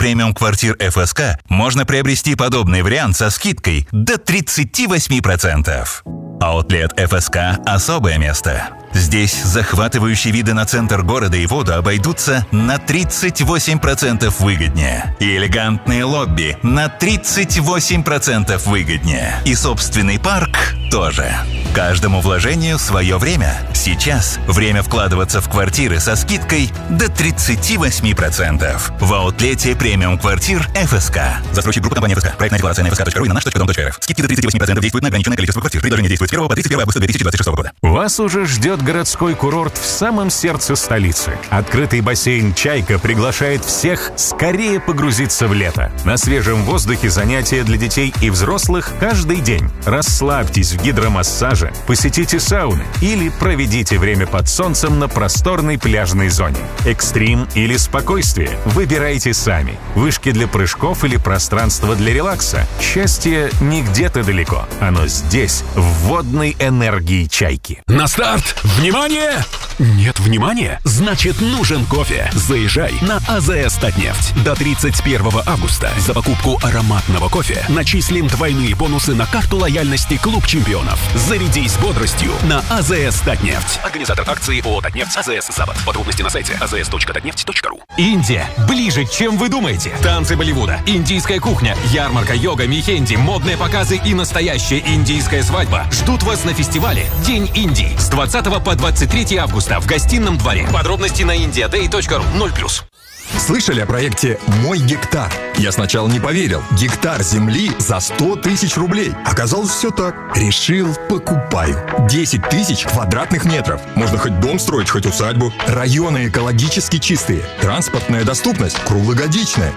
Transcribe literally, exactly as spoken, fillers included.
премиум квартир эф эс ка можно приобрести подобный вариант со скидкой до тридцать восемь процентов. Аутлет эф эс ка – особое место. Здесь захватывающие виды на центр города и воду обойдутся на тридцать восемь процентов выгоднее. И элегантные лобби на тридцать восемь процентов выгоднее. И собственный парк тоже. Каждому вложению свое время. Сейчас время вкладываться в квартиры со скидкой до тридцать восемь процентов. В аутлете премиум квартир эф эс ка. Застройщик группы компании эф эс ка. Проектная декларация на эф эс ка точка ру и на наш точка дом точка эр эф. Скидки до тридцать восемь процентов действуют на ограниченное количество квартир. Предложение действует с первого по тридцать первое августа две тысячи двадцать шестого года. Вас уже ждет городской курорт в самом сердце столицы. Открытый бассейн «Чайка» приглашает всех скорее погрузиться в лето. На свежем воздухе занятия для детей и взрослых каждый день. Расслабьтесь в гидромассаже, посетите сауны или проведите время под солнцем на просторной пляжной зоне. Экстрим или спокойствие? Выбирайте сами. Вышки для прыжков или пространство для релакса? Счастье не где-то далеко. Оно здесь, в водной энергии «Чайки». На старт! Внимание! Нет внимания? Значит, нужен кофе. Заезжай на а зэ эс Татнефть. До тридцать первого августа за покупку ароматного кофе начислим двойные бонусы на карту лояльности «Клуб чемпионов». Зарядись бодростью на а зэ эс Татнефть. Организатор акции ООО «Татнефть» а зэ эс Запад. Подробности на сайте а зэ эс точка татнефть точка ру. Индия ближе, чем вы думаете. Танцы Болливуда, индийская кухня, ярмарка, йога, мехенди, модные показы и настоящая индийская свадьба ждут вас на фестивале «День Индии» с двадцатого по двадцать третье августа в Гостином дворе. Подробности на индия дэй точка ру. ноль плюс. Слышали о проекте «Мой гектар»? Я сначала не поверил. Гектар земли за сто тысяч рублей. Оказалось, все так. Решил, покупаю. десять тысяч квадратных метров. Можно хоть дом строить, хоть усадьбу. Районы экологически чистые. Транспортная доступность круглогодичная.